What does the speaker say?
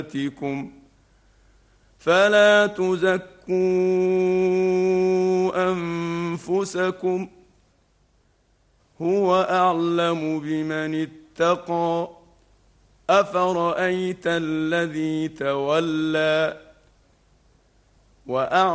فلا تزكوا أنفسكم هو أعلم بمن اتقى. أفرأيت الذي تولى